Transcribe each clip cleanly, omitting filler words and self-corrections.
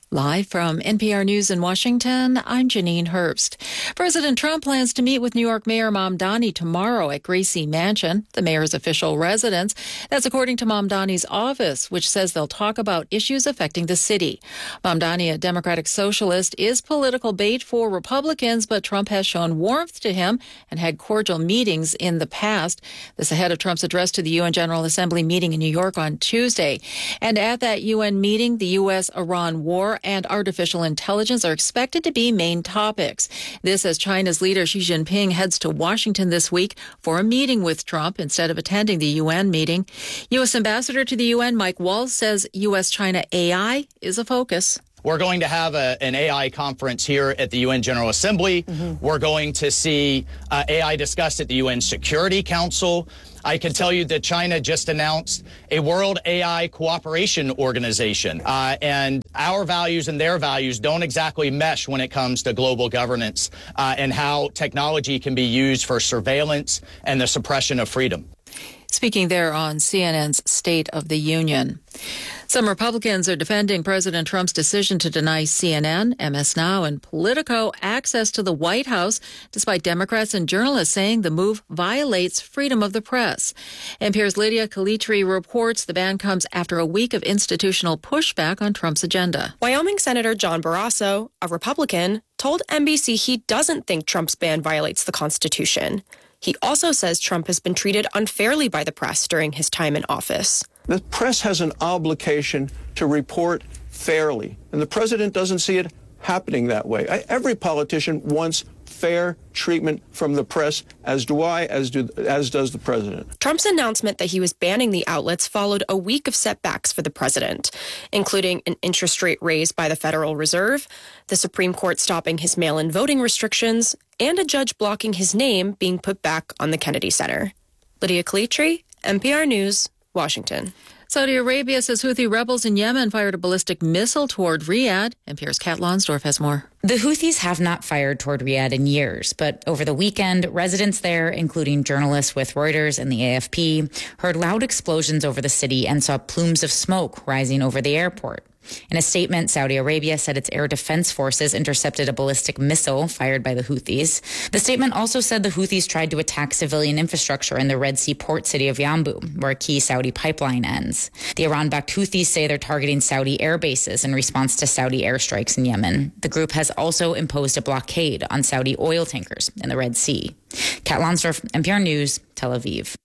Live from NPR News in Washington, I'm Janine Herbst. President Trump plans to meet with New York Mayor Mamdani tomorrow at Gracie Mansion, the mayor's official residence. That's according to Mamdani's office, which says they'll talk about issues affecting the city. Mamdani, a Democratic socialist, is political bait for Republicans, but Trump has shown warmth to him and had cordial meetings in the past. This ahead of Trump's address to the UN General Assembly meeting in New York on Tuesday. And at that UN meeting, the U.S.-Iran war and artificial intelligence are expected to be main topics. This as China's leader Xi Jinping heads to Washington this week for a meeting with Trump instead of attending the UN meeting. U.S. Ambassador to the UN Mike Waltz says U.S.-China AI is a focus. We're going to have an AI conference here at the UN General Assembly. We're going to see AI discussed at the UN Security Council. I can tell you that China just announced a World AI Cooperation Organization, and our values and their values don't exactly mesh when it comes to global governance and how technology can be used for surveillance and the suppression of freedom. Speaking there on CNN's State of the Union. Some Republicans are defending President Trump's decision to deny CNN, MS Now, and Politico access to the White House, despite Democrats and journalists saying the move violates freedom of the press. NPR's Lydia Calitri reports the ban comes after a week of institutional pushback on Trump's agenda. Wyoming Senator John Barrasso, a Republican, told NBC he doesn't think Trump's ban violates the Constitution. He also says Trump has been treated unfairly by the press during his time in office. The press has an obligation to report fairly, and the president doesn't see it happening that way. Every politician wants fair treatment from the press, as do I, as does the president. Trump's announcement that he was banning the outlets followed a week of setbacks for the president, including an interest rate raise by the Federal Reserve, the Supreme Court stopping his mail-in voting restrictions, and a judge blocking his name being put back on the Kennedy Center. Lydia Calitri, NPR News, Washington. Saudi Arabia says Houthi rebels in Yemen fired a ballistic missile toward Riyadh. NPR's Kat Lonsdorf has more. The Houthis have not fired toward Riyadh in years, but over the weekend, residents there, including journalists with Reuters and the AFP, heard loud explosions over the city and saw plumes of smoke rising over the airport. In a statement, Saudi Arabia said its air defense forces intercepted a ballistic missile fired by the Houthis. The statement also said the Houthis tried to attack civilian infrastructure in the Red Sea port city of Yanbu, where a key Saudi pipeline ends. The Iran-backed Houthis say they're targeting Saudi air bases in response to Saudi airstrikes in Yemen. The group has also imposed a blockade on Saudi oil tankers in the Red Sea. Kat Lonsdorf, NPR News, Tel Aviv.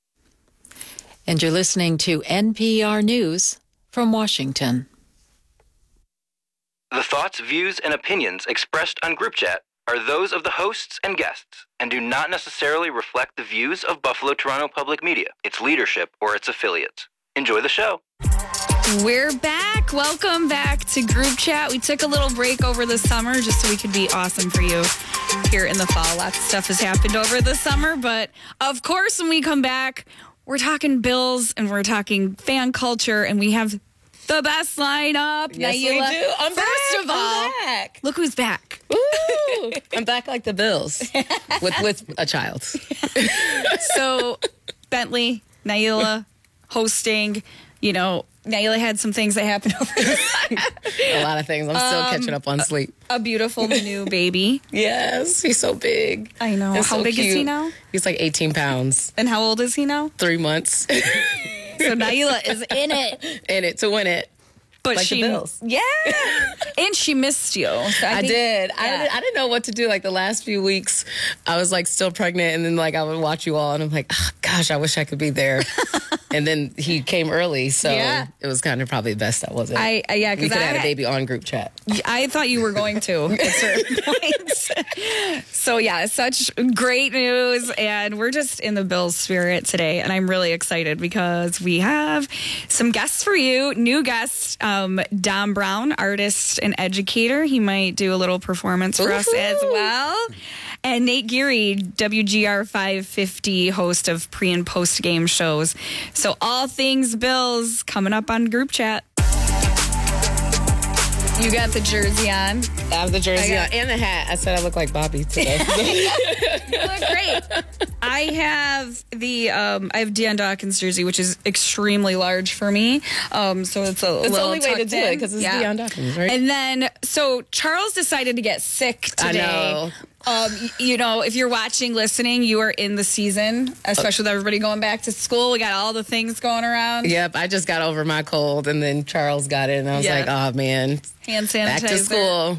And you're listening to NPR News from Washington. The thoughts, views, and opinions expressed on Group Chat are those of the hosts and guests and do not necessarily reflect the views of Buffalo Toronto Public Media, its leadership, or its affiliates. Enjoy the show. We're back. Welcome back to Group Chat. We took a little break over the summer just so we could be awesome for you here in the fall. Lots of stuff has happened over the summer, but of course, when we come back, we're talking Bills and we're talking fan culture, and we have the best lineup. Yes, Naila. we do. I'm back. First of all, I'm back. Look who's back. Ooh, I'm back like the Bills with a child. So, Bentley, Naila, hosting, Naila had some things that happened over the summer. A lot of things. I'm still catching up on sleep. A beautiful new baby. Yes, he's so big. I know. He's How so big cute. is he now? He's like 18 pounds. And how old is he now? 3 months. So Naila is in it. In it to win it. But like she, the Bills. Yeah. And she missed you. So I did. Yeah. I didn't know what to do. Like the last few weeks, I was like still pregnant, and then like I would watch you all, and I'm like, oh, gosh, I wish I could be there. And then he came early, so it was kind of probably best I wasn't. Yeah, because we could have had a baby on Group Chat. I thought you were going to at certain points. So yeah, such great news, and we're just in the Bills spirit today, and I'm really excited because we have some guests for you. New guest, Dom Brown, artist and educator. He might do a little performance for us as well. And Nate Geary, WGR 550, host of pre- and post-game shows. So all things Bills coming up on Group Chat. You got the jersey on. I have the jersey on and the hat. I said I look like Bobby today. You look great. I have I have Deion Dawkins jersey, which is extremely large for me. So it's It's the only way to do it because it's Deion Dawkins, right? And then, so Charles decided to get sick today. I know. You know, if you're watching, listening, you are in the season, especially with everybody going back to school. We got all the things going around. Yep, I just got over my cold, and then Charles got it, and I was like, oh, man. Hand sanitizer. Back to school.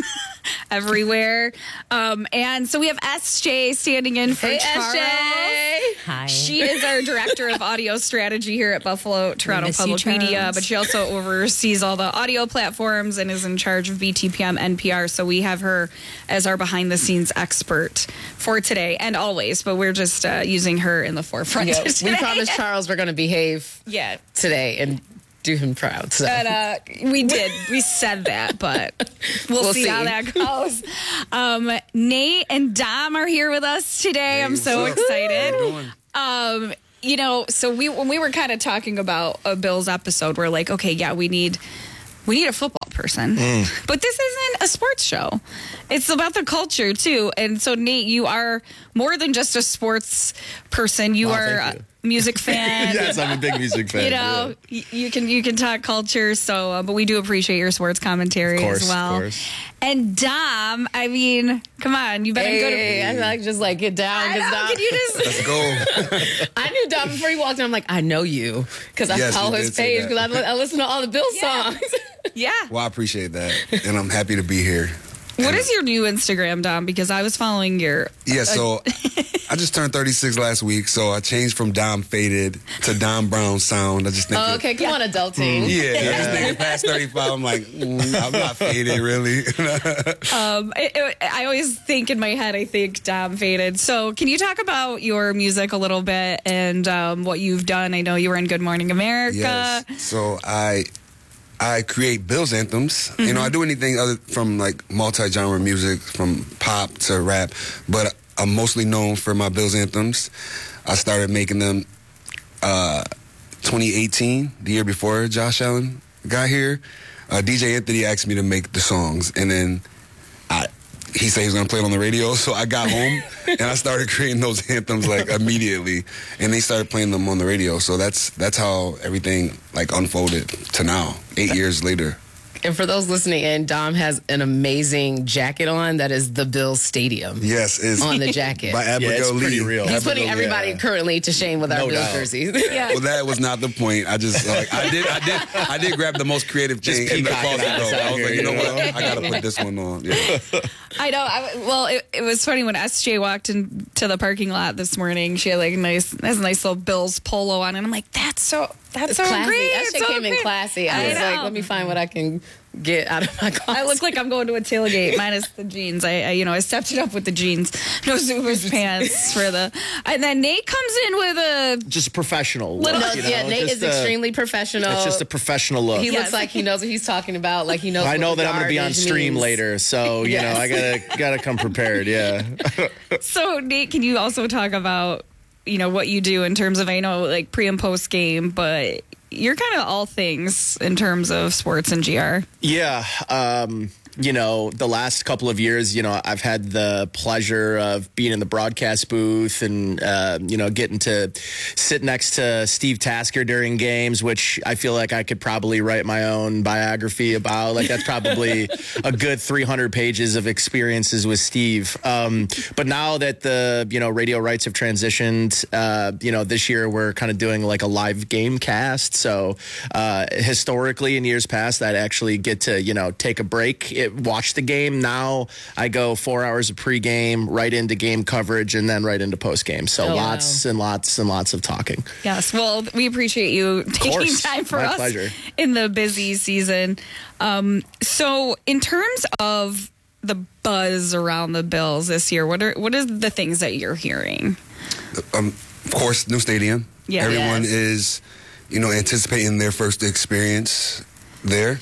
Everywhere. And so we have SJ standing in for Charles. SJ. Hi. She is our director of audio strategy here at Buffalo Toronto Public Media, but she also oversees all the audio platforms and is in charge of BTPM NPR. So we have her as our behind the scenes expert for today and always, but we're just using her in the forefront. Yeah, today. we promised Charles we're going to behave today and do him proud. So. But we did. We said that, but we'll see how that goes. Nate and Dom are here with us today. Hey, I'm so excited. How you doing? You know, so when we were kind of talking about a Bills episode, we're like, okay, yeah, we need a football person. But this isn't a sports show. It's about the culture, too. And so, Nate, you are more than just a sports person. You are a music fan. Yes, I'm a big music fan. You know, you can talk culture. So, but we do appreciate your sports commentary as well. Of course. And Dom, I mean, come on, you've been a good. I like just like get down. I know, Dom, can you just? Let's go. I knew Dom before he walked in. I'm like, I know you because I Yes, follow you his did say page that. because I listen to all the Bills songs. Yeah. Well, I appreciate that, and I'm happy to be here. What is your new Instagram, Dom? Because I was following your. Yeah, so I just turned 36 last week, so I changed from Dom Faded to Dom Brown Sound. I just think. Oh, okay, come on, adulting. Yeah, I just think past 35, I'm like, I'm not faded, really. I always think in my head, I think Dom Faded. So can you talk about your music a little bit and what you've done? I know you were in Good Morning America. Yes. So I create Bills anthems. You know, I do anything other from like multi-genre music, from pop to rap, but I'm mostly known for my Bills anthems. I started making them 2018, the year before Josh Allen got here. DJ Anthony asked me to make the songs, and then he said he was going to play it on the radio, so I got home and I started creating those anthems like immediately, and they started playing them on the radio. So that's how everything like unfolded to now, 8 years later. And for those listening in, Dom has an amazing jacket on that is the Bills Stadium. Yes, it's on the jacket. by Abigail it's Lee. pretty real. He's putting everybody currently to shame with our No Bills doubt. jerseys. Well, that was not the point. I just like I did grab the most creative thing in the peacocking closet. us Though. out I was like, here, you know you what? know? I got to put this one on. Yeah. I know. It was funny when SJ walked into the parking lot this morning. She had like a nice little Bills polo on, and I'm like, that's so Classy. great. That It's shit so came in great. classy. I was like, let me find what I can get out of my closet. I look like I'm going to a tailgate minus the jeans. I stepped it up with the jeans. No Zubers pants for the. And then Nate comes in with a. Just professional. Little- look, you know, yeah, Nate just is extremely professional. It's just a professional look. He Yes. looks like he knows what he's talking about. Like he knows. I know what that I'm going to be on garbage stream means. later, so you know I gotta come prepared. Yeah. So Nate, can you also talk about what you do in terms of, I know like pre and post game, but you're kind of all things in terms of sports and GR. Yeah. The last couple of years, I've had the pleasure of being in the broadcast booth and, getting to sit next to Steve Tasker during games, which I feel like I could probably write my own biography about. Like that's probably a good 300 pages of experiences with Steve. But now that the, radio rights have transitioned, this year we're kind of doing like a live game cast. So historically in years past, I'd actually get to, take a break, watch the game. Now I go 4 hours of pregame, right into game coverage, and then right into postgame. So lots and lots and lots of talking. Yes. Well, we appreciate you taking time for My us pleasure. in the busy season. So in terms of the buzz around the Bills this year, what are the things that you're hearing? Of course, new stadium. Yeah. Everyone is, anticipating their first experience there.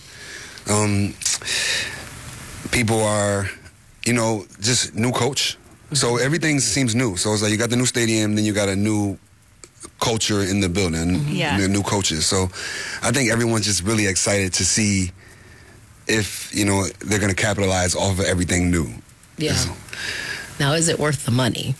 People are, just new coach. So everything seems new. So it's like you got the new stadium, then you got a new culture in the building, Yeah. the new coaches. So I think everyone's just really excited to see if, they're going to capitalize off of everything new. Yeah. Now, is it worth the money?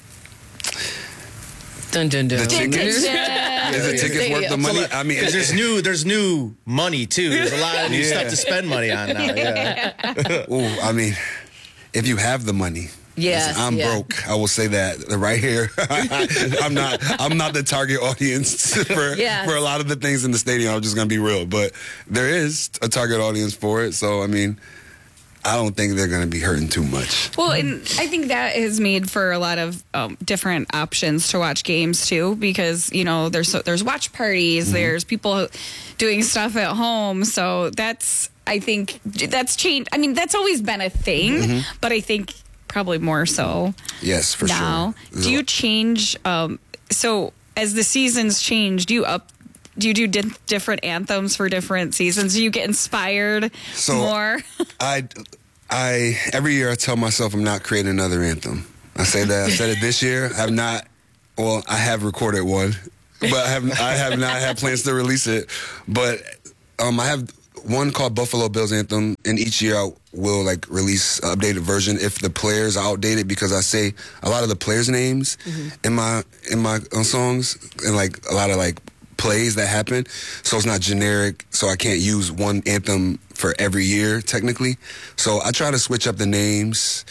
Dun, dun, dun. The tickets? Is the tickets worth the money? I mean, there's new money too. There's a lot of new stuff to spend money on now. Yeah. Ooh, I mean, if you have the money. Yes, I'm broke. I will say that right here. I'm not the target audience for a lot of the things in the stadium. I'm just gonna be real, but there is a target audience for it. So I mean, I don't think they're going to be hurting too much. Well, and I think that has made for a lot of different options to watch games too, because there's watch parties, there's people doing stuff at home, so I think that's changed. I mean, that's always been a thing, but I think probably more so. Yes, for now. sure. Do you change? So as the seasons change, do you do different anthems for different seasons? Do you get inspired more? I every year I tell myself I'm not creating another anthem. I say that. I said it this year. I have not. Well, I have recorded one, but I have not had plans to release it. But I have one called Buffalo Bills Anthem, and each year I will release an updated version if the players are outdated, because I say a lot of the players' names in my songs, and a lot of plays that happen, so it's not generic, so I can't use one anthem for every year technically. So I try to switch up the names.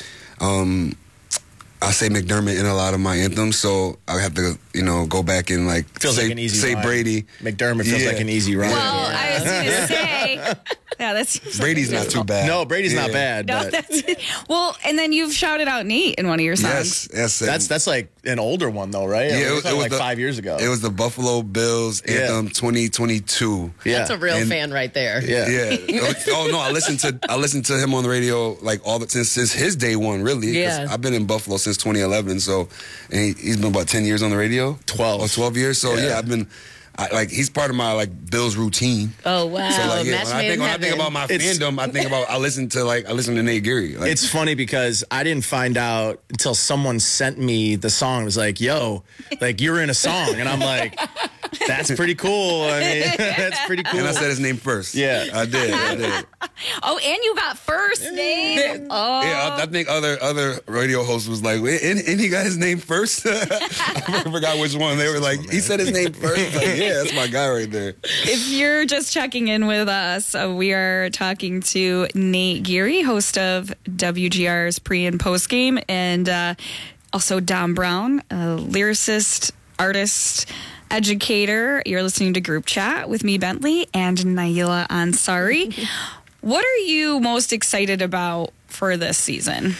I say McDermott in a lot of my anthems, so I have to go back and say Brady. McDermott feels like an easy rhyme. Well, I was going to say, that's Brady's not too bad. No, Brady's not bad. No, well, and then you've shouted out Nate in one of your songs. Yes. That's like an older one though, right? Yeah, it was 5 years ago. It was the Buffalo Bills Anthem 2022. Yeah, that's a real fan right there. Yeah. Oh no, I listened to him on the radio since his day one, really. Yeah. I've been in Buffalo since 2011, so and he's been about 10 years on the radio. 12 years. So I've been. He's part of my Bills routine. Oh wow! So when I think about my fandom, I listen to Nate Geary. It's funny because I didn't find out until someone sent me the song. It was like, "Yo, you're in a song," and I'm like, "That's pretty cool." I mean, that's pretty cool. And I said his name first. Yeah, I did. Oh, and you got first name. Oh, yeah. I think other radio hosts was like, and he got his name first. I forgot which one. They were like, he said his name first. Yeah, that's my guy right there. If you're just checking in with us, we are talking to Nate Geary, host of WGR's pre and post game, and also Dom Brown, a lyricist, artist, educator. You're listening to Group Chat with me, Bentley, and Naila Ansari. What are you most excited about for this season?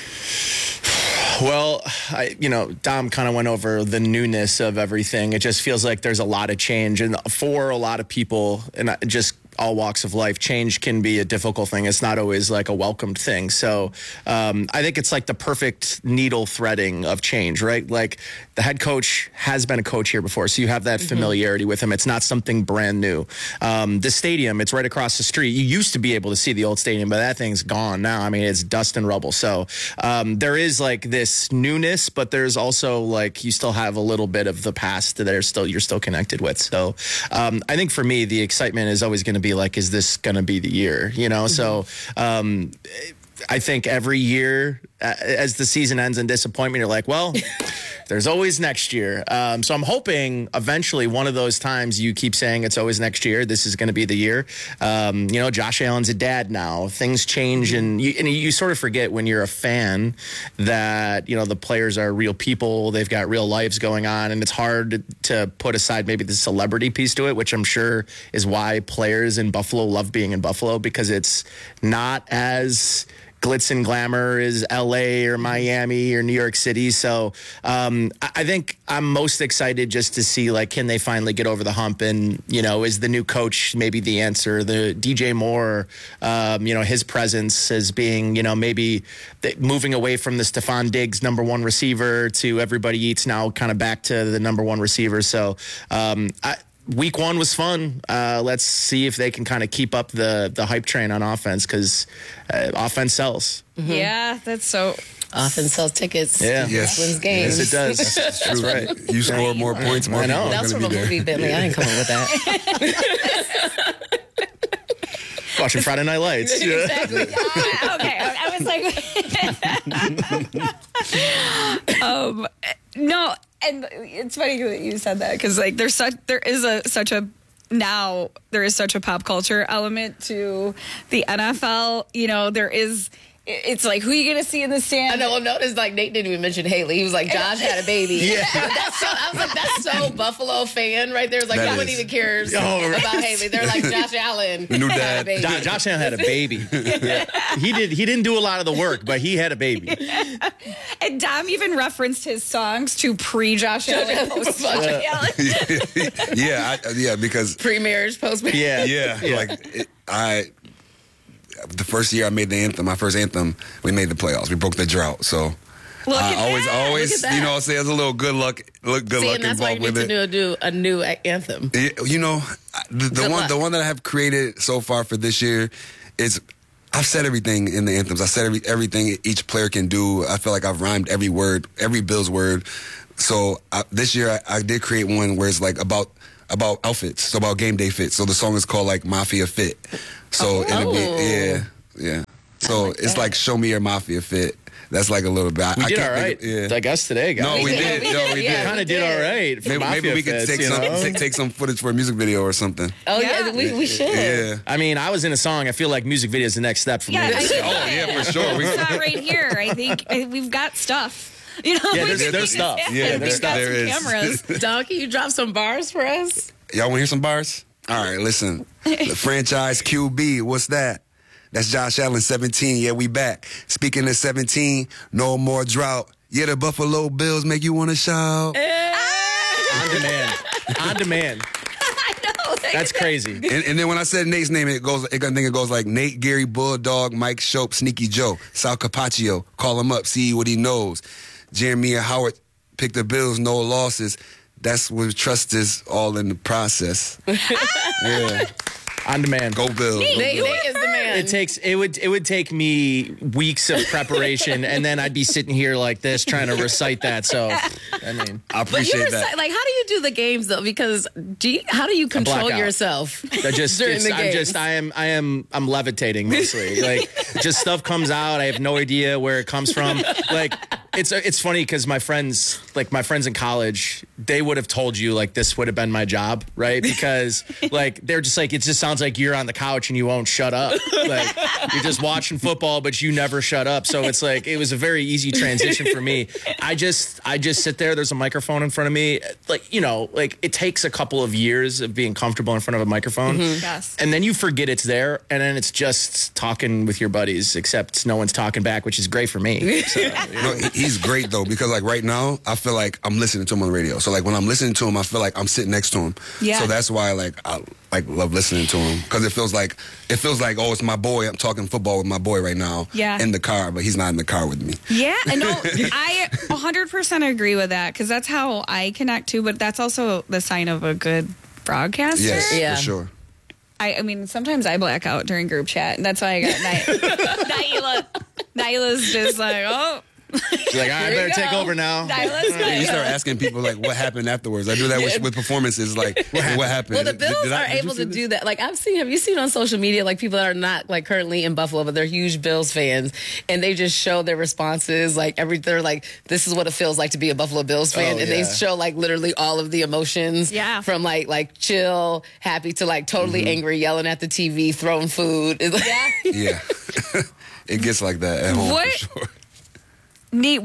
Well, Dom kind of went over the newness of everything. It just feels like there's a lot of change. And for a lot of people, and just all walks of life, change can be a difficult thing. It's not always a welcomed thing. So I think it's the perfect needle threading of change, right? The head coach has been a coach here before, so you have that familiarity with him. It's not something brand new. The stadium, it's right across the street. You used to be able to see the old stadium, but that thing's gone now. I mean, it's dust and rubble. So there is this newness, but there's also you still have a little bit of the past that you're still connected with. So I think for me, the excitement is always going to be is this going to be the year? So I think every year as the season ends in disappointment, you're like, well, there's always next year. So I'm hoping eventually one of those times you keep saying it's always next year, this is going to be the year. Josh Allen's a dad now. Things change, and you sort of forget when you're a fan that, the players are real people. They've got real lives going on, and it's hard to put aside maybe the celebrity piece to it, which I'm sure is why players in Buffalo love being in Buffalo, because it's not as glitz and glamour is LA or Miami or New York City. So I think I'm most excited just to see, can they finally get over the hump? And, is the new coach maybe the answer? The DJ Moore, his presence as being, maybe moving away from the Stephon Diggs number one receiver to everybody eats now kind of back to the number one receiver. So Week 1 was fun. Let's see if they can kind of keep up the hype train on offense, because offense sells. Mm-hmm. Yeah, that's so. Offense sells tickets. Yeah. Yes. Wins games. Yes, it does. That's true. That's right. You score more points, more people are That's from a movie, Bentley. I didn't come up with that. Watching Friday Night Lights. Exactly. Okay, I was like, no, and it's funny that you said that because like there is such a pop culture element to the NFL. You know, there is. It's like, who are you going to see in the stand? I know. I've noticed, like, Nate didn't even mention Haley. He was like, Josh had a baby. Yeah. I was like, that's so Buffalo fan right there. It's like, no one even cares about Haley. They're like, Josh Allen New had dad. a baby. Josh Allen had a baby. Yeah. He didn't do a lot of the work, but he had a baby. And Dom even referenced his songs to pre-Josh Allen, post-Josh Allen. Yeah, because Pre-marriage, post-marriage. Yeah. The first year I made the anthem, my first anthem, we made the playoffs. We broke the drought. So I always, Look at that. you know, say there's a little good luck That's why you involved need with it. to do a new anthem. You know, the one that I have created so far for this year is I've said everything in the anthems. I said everything each player can do. I feel like I've rhymed every word, every Bills word. So this year I did create one where it's like about outfits, so about game day fits. So the song is called like Mafia Fit. So it'll be yeah. So it's like Show Me Your Mafia Fit. That's like a little bit. We did all right. I guess today, guys. No, we did. We kind of did all right. Maybe we could take some footage for a music video or something. Oh yeah, we should. Yeah. I mean, I was in a song. I feel like music video is the next step for me. For sure. We saw it right here. I think we've got stuff. You know, Yeah, there's stuff. Yeah, we've there's got stuff. some There is. cameras. Don, can you drop some bars for us? Y'all want to hear some bars? All right, listen. The franchise QB, what's that? That's Josh Allen, 17. Yeah, we back. Speaking of 17, no more drought. Yeah, the Buffalo Bills make you want to shout. On demand. On demand. I know. That's crazy. And then when I said Nate's name, it goes like Nate, Gary, Bulldog, Mike Shope, Sneaky Joe, Sal Capaccio. Call him up, see what he knows. Jeremy and Howard pick the Bills, no losses. That's what trust is all in the process. Yeah. On demand. Go Bills. Nate is the man. It would take me weeks of preparation, and then I'd be sitting here like this trying to recite that. So, I mean, I appreciate that. Like, how do you do the games though? Because how do you control blackout. yourself during the games? I'm levitating mostly. Like, just stuff comes out. I have no idea where it comes from. Like, it's funny because my friends in college, they would have told you like this would have been my job, right? Because like they're just like, it just sounds like you're on the couch and you won't shut up. Like you're just watching football, but you never shut up. So it's like it was a very easy transition for me. I just sit there. There's a microphone in front of me. Like, you know, like it takes a couple of years of being comfortable in front of a microphone, Yes. and then you forget it's there, and then it's just talking with your buddies. Except no one's talking back, which is great for me. So, No, he's great though, because like right now I feel like I'm listening to him on the radio. So like when I'm listening to him, I feel like I'm sitting next to him. Yeah. So that's why I love listening to him, because it feels like oh, it's my boy. I'm talking football with my boy right now. Yeah. In the car, but he's not in the car with me. Yeah, and no, I 100% agree with that because that's how I connect too. But that's also the sign of a good broadcaster. Yes, Yeah. for sure. I mean, sometimes I black out during group chat, and that's why I got Naila. Naila's just like, oh. she's like, all right, I better take over now. You start asking people like what happened afterwards. I do that with performances, like what happened. Well, the Bills are able to do that. Like have you seen on social media, like people that are not like currently in Buffalo, but they're huge Bills fans, and they just show their responses. Like they're like, this is what it feels like to be a Buffalo Bills fan, and they show like literally all of the emotions. Yeah. From like chill, happy to like totally angry, yelling at the TV, throwing food. It's like, Yeah. It gets like that at home What? for sure. Nate,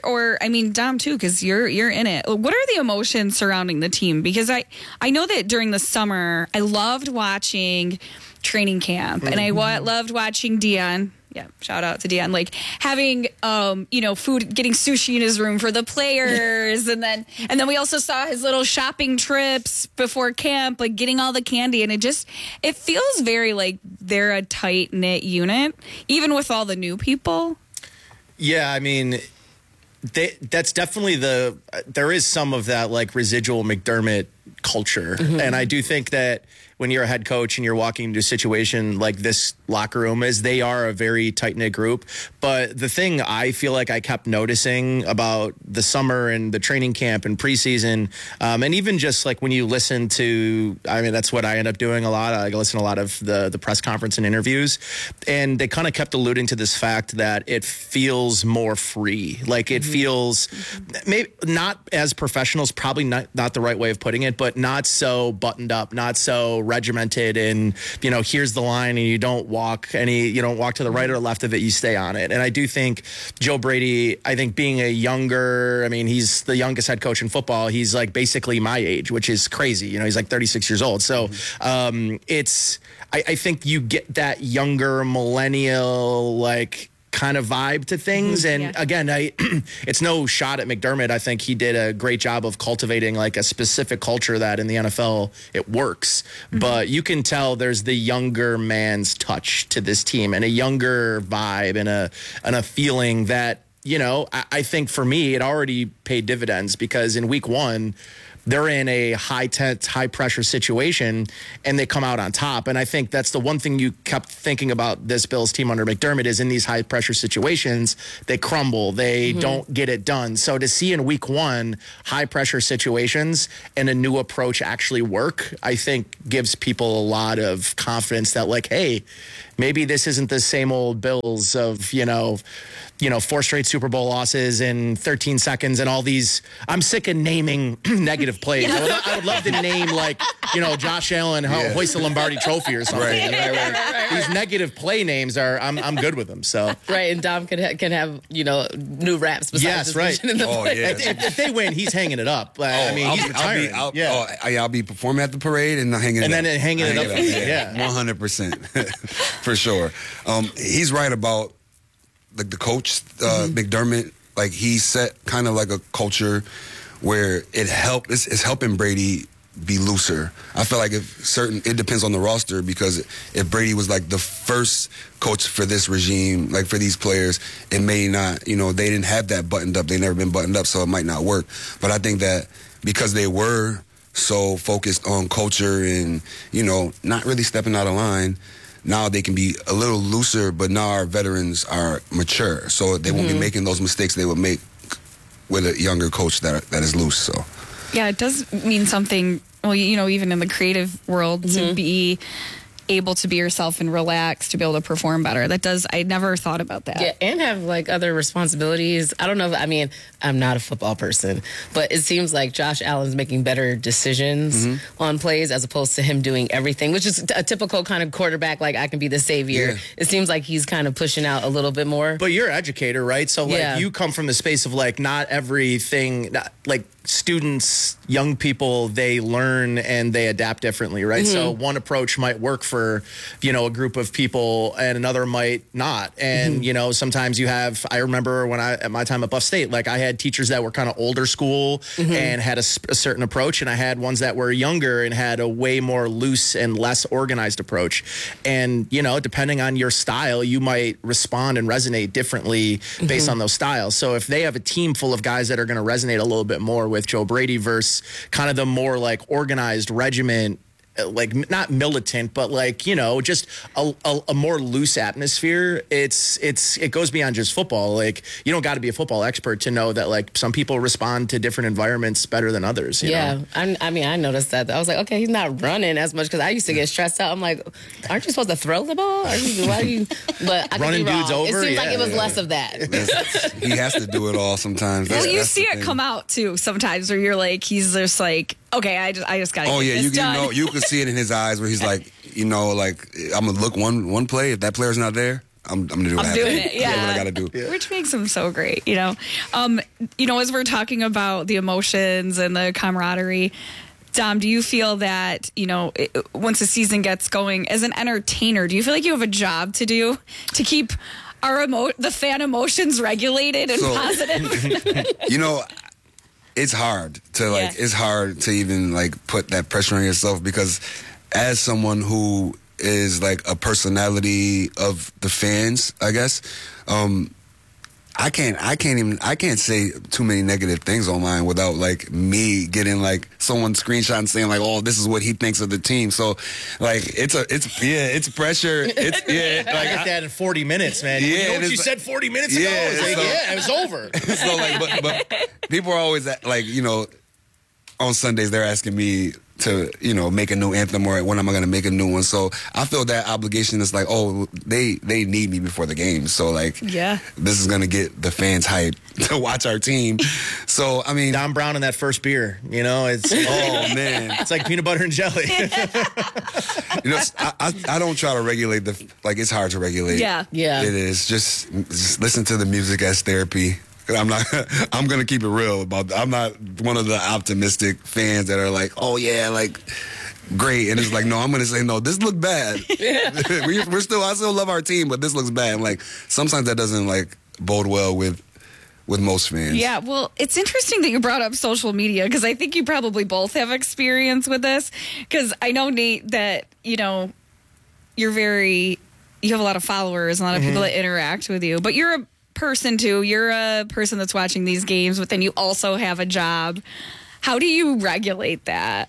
Dom too, because you're in it. What are the emotions surrounding the team? Because I know that during the summer, I loved watching training camp, and I loved watching Dion. Yeah, shout out to Dion. Like having, food, getting sushi in his room for the players, and then we also saw his little shopping trips before camp, like getting all the candy, and it feels very like they're a tight knit unit, even with all the new people. Yeah, I mean, that's definitely there is some of that like residual McDermott culture. And I do think that when you're a head coach and you're walking into a situation like this locker room is, they are a very tight-knit group. But the thing I feel like I kept noticing about the summer and the training camp and preseason, and even just like when you listen to, I mean, that's what I end up doing a lot. I listen to a lot of the press conference and interviews, and they kind of kept alluding to this fact that it feels more free. Like it feels maybe not as professionals, probably not the right way of putting it, but not so buttoned up, not so regimented, and here's the line, and you don't walk to the right or left of it, you stay on it. And I do think Joe Brady, I think being a younger, I mean, he's the youngest head coach in football. He's like basically my age, which is crazy. He's like 36 years old. So I think you get that younger millennial like kind of vibe to things. And again, it's no shot at McDermott. I think he did a great job of cultivating like a specific culture that in the NFL it works. But you can tell there's the younger man's touch to this team and a younger vibe and a feeling that, I think for me, it already paid dividends because in week one, they're in a high-tense, high-pressure situation, and they come out on top. And I think that's the one thing you kept thinking about this Bills team under McDermott is in these high-pressure situations, they crumble. They don't get it done. So to see in week one high-pressure situations and a new approach actually work, I think gives people a lot of confidence that, like, hey, maybe this isn't the same old Bills of, 4 straight Super Bowl losses in 13 seconds and all these. I'm sick of naming negative plays. I would love to name Josh Allen hoist the Lombardi Trophy or something. Right. These negative play names are I'm good with them. So right, and Dom can have new raps. Besides in the play. If they win, he's hanging it up. He's retiring. I'll be performing at the parade and hanging it up. And then hanging it up. 100%. For sure. He's right about the coach, McDermott. Like he set kind of like a culture where it's helping Brady be looser. I feel like it depends on the roster because if Brady was like the first coach for this regime, like for these players, it may not, they didn't have that buttoned up. They never been buttoned up, so it might not work. But I think that because they were so focused on culture and, not really stepping out of line, now they can be a little looser, but now our veterans are mature, so they won't be making those mistakes they would make with a younger coach that is loose. So, yeah, it does mean something. Well, even in the creative world, to be able to be yourself and relax, to be able to perform better. I never thought about that. Yeah, and have like other responsibilities. I don't know. I'm not a football person, but it seems like Josh Allen's making better decisions on plays as opposed to him doing everything, which is a typical kind of quarterback. Like I can be the savior. Yeah. It seems like he's kind of pushing out a little bit more. But you're an educator, right? So you come from the space of like not everything, like students, young people, they learn and they adapt differently, right? So one approach might work for, a group of people and another might not. And, sometimes I remember at my time at Buff State, like I had teachers that were kind of older school and had a certain approach. And I had ones that were younger and had a way more loose and less organized approach. And, depending on your style, you might respond and resonate differently based on those styles. So if they have a team full of guys that are going to resonate a little bit more with Joe Brady versus kind of the more like organized regiment, like not militant, but like, just a more loose atmosphere. It goes beyond just football. Like you don't got to be a football expert to know that like some people respond to different environments better than others. You know? I noticed that. I was like, okay, he's not running as much because I used to get stressed out. I'm like, aren't you supposed to throw the ball? Why are you? But I running dudes over. It seems like it was less of that. He has to do it all sometimes. You see it come out too sometimes where you're like, he's just like, okay, I just got to get this done. You can see it in his eyes where he's like, I'm gonna look one play. If that player's not there, I'm gonna do what I doing it. Yeah, what I gotta do. Yeah. Which makes him so great. As we're talking about the emotions and the camaraderie, Dom, do you feel that once the season gets going, as an entertainer, do you feel like you have a job to do to keep the fan emotions regulated and positive? It's hard to even put that pressure on yourself because as someone who is like a personality of the fans, I guess, I can't say too many negative things online without like me getting like someone screenshot and saying like, oh, this is what he thinks of the team. So like it's pressure. It's like I get that in 40 minutes, man. Yeah, you know what you said 40 minutes ago? It was over. So like, but people are always like, you know, on Sundays they're asking me to, you know, make a new anthem or when am I going to make a new one. So I feel that obligation is like, oh, they need me before the game. So like, this is going to get the fans hyped to watch our team. So, I mean. Don Brown in that first beer, you know, it's, oh man. It's like peanut butter and jelly. You know, I don't try to regulate like it's hard to regulate. Yeah. It is. Just listen to the music as therapy. I'm going to keep it real about that. I'm not one of the optimistic fans that are like, oh, yeah, like, great. And it's like, no, I'm going to say, no, this looked bad. I still love our team, but this looks bad. And like, sometimes that doesn't, like, bode well with most fans. Yeah, well, it's interesting that you brought up social media because I think you probably both have experience with this. Because I know, Nate, that, you know, you have a lot of followers, a lot of people that interact with you, but you're a person too. You're a person that's watching these games, but then you also have a job. How do you regulate that?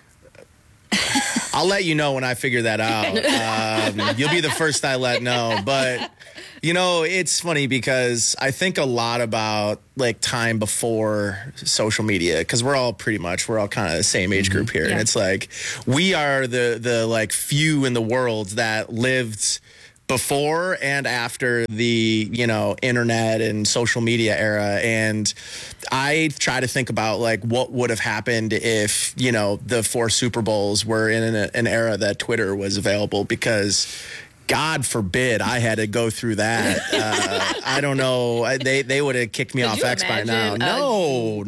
I'll let you know when I figure that out. You'll be the first I let know. But, you know, it's funny because I think a lot about like time before social media because we're all kind of the same age group here. And it's like we are the like few in the world that lived before and after the, you know, internet and social media era. And I try to think about like what would have happened if, you know, the 4 Super Bowls were in an era that Twitter was available, because God forbid I had to go through that. I don't know. They would have kicked me off X by now. No.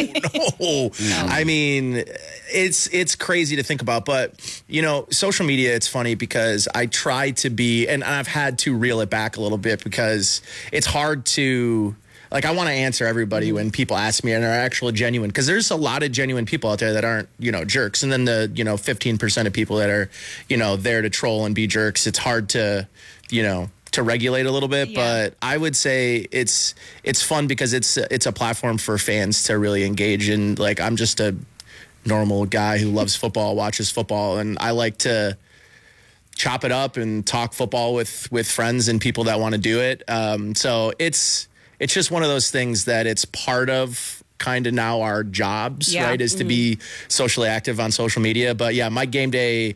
I mean, it's crazy to think about. But, you know, social media, it's funny because I try to be, and I've had to reel it back a little bit because it's hard to, like, I want to answer everybody when people ask me and are actually genuine, because there's a lot of genuine people out there that aren't, you know, jerks. And then the, you know, 15% of people that are, you know, there to troll and be jerks. It's hard to, you know, to regulate a little bit. But I would say it's fun because it's a platform for fans to really engage in. Like, I'm just a normal guy who loves football, watches football, and I like to chop it up and talk football with friends and people that want to do it. So it's just one of those things that it's part of kind of now our jobs, right, is to be socially active on social media. But yeah, my game day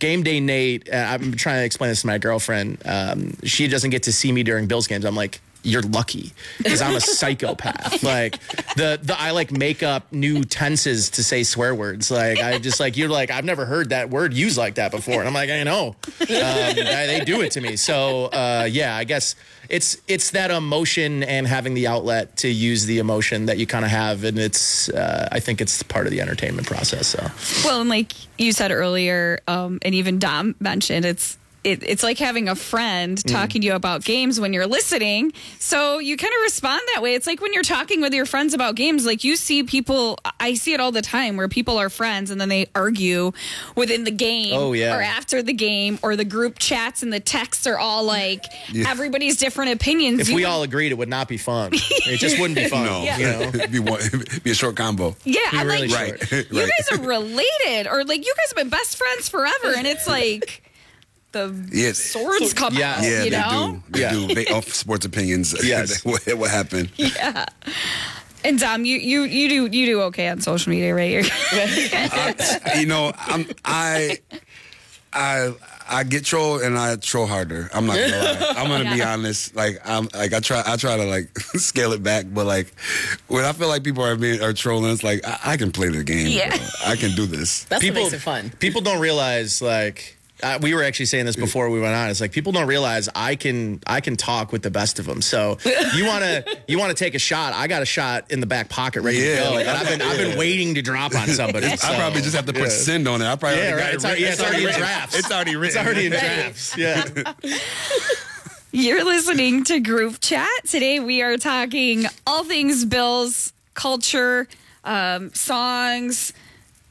Nate, I'm trying to explain this to my girlfriend. She doesn't get to see me during Bills games. I'm like, you're lucky, because I'm a psychopath. Like I like make up new tenses to say swear words. Like I just like, you're like, I've never heard that word used like that before. And I'm like, I know. They do it to me. So yeah, I guess it's that emotion and having the outlet to use the emotion that you kind of have. And it's, I think it's part of the entertainment process. So. Well, and like you said earlier, and even Dom mentioned, it's like having a friend talking to you about games when you're listening. So you kind of respond that way. It's like when you're talking with your friends about games, like you see people, I see it all the time where people are friends and then they argue within the game or after the game, or the group chats and the texts are all like everybody's different opinions. If we all agreed, it would not be fun. It just wouldn't be fun. No. You know? It'd be a short combo. Yeah. I'm really like, short. You guys are related, or like you guys have been best friends forever. And it's like, the swords come out, you know? They do. They off sports opinions. Yes. what happened. Yeah. And Dom, you do okay on social media, right? You know, I get trolled and I troll harder. I'm not gonna lie. I'm gonna be honest. Like I try to like scale it back, but like when I feel like people are trolling, it's like I can play the game. Yeah. Bro. I can do this. That's what makes it fun. People don't realize, like, we were actually saying this before we went on. It's like people don't realize I can talk with the best of them. So you want to take a shot? I got a shot in the back pocket ready to go. And I've been waiting to drop on somebody. I probably just have to put send on it. I probably It's already in drafts. It's already written. It's already in drafts. Yeah. You're listening to Groove Chat. Today we are talking all things Bills, culture, songs,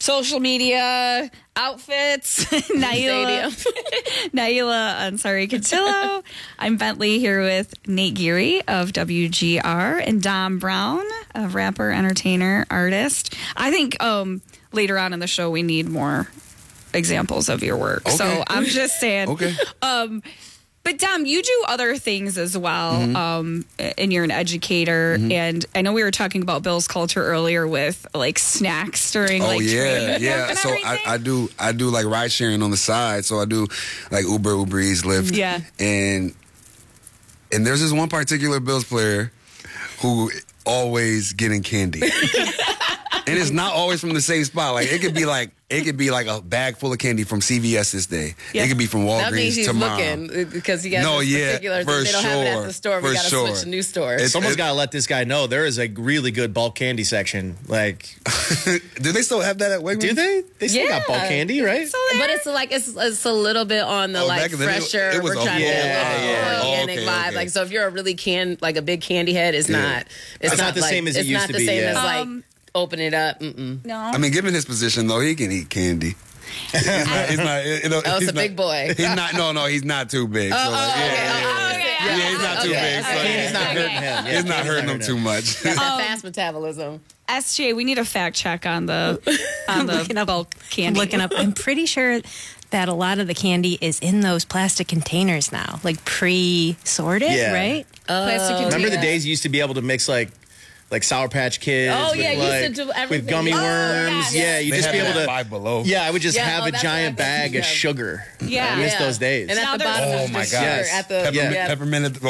social media outfits. Naila Ansari Cotillo. I'm Bentley here with Nate Geary of WGR and Dom Brown, a rapper, entertainer, artist. I think later on in the show we need more examples of your work. Okay. So I'm just saying. Okay. But Dom, you do other things as well, and you're an educator. And I know we were talking about Bill's culture earlier with like snacks during training yeah. and So everything. I do like ride sharing on the side. So I do like Uber Eats, Lyft. Yeah. And there's this one particular Bills player who always getting candy. And it's not always from the same spot. Like it could be like a bag full of candy from CVS this day. Yeah. It could be from That means Walgreens he's tomorrow. looking because he got particular for they don't have it at the store. We for got to sure. switch a new store. Someone's got to let this guy know there is a really good bulk candy section. Like, do they still have that at Wegmans? do they? They still got bulk candy, right? But it's like it's a little bit on the back in the day, fresher. it was We're trying to get a little organic vibe. okay. Like so, if you're a really like a big candy head, it's not. It's not the like, same as it it's used not to the be, same yeah. as like open it up. No. I mean, given his position though, he can eat candy. He's not. It's a big boy. He's not. No, he's not too big. So yeah, he's not too big. So Candy's not hurting him. It's not hurting him too much. Got that fast metabolism. SJ, we need a fact check on the bulk candy. Looking up, I'm pretty sure that a lot of the candy is in those plastic containers now, like pre-sorted, Yeah. right? Plastic Remember the container. days you used to be able to mix like Sour Patch Kids with, you used to do everything. with gummy worms. Yeah, you They just have be it able at to. Five Below. Yeah, I would just Yeah, have a that's giant what I bag think of of. sugar. Yeah. I miss those days. And Now at the there's- bottom, Oh is my just sugar gosh. at the Peppermint.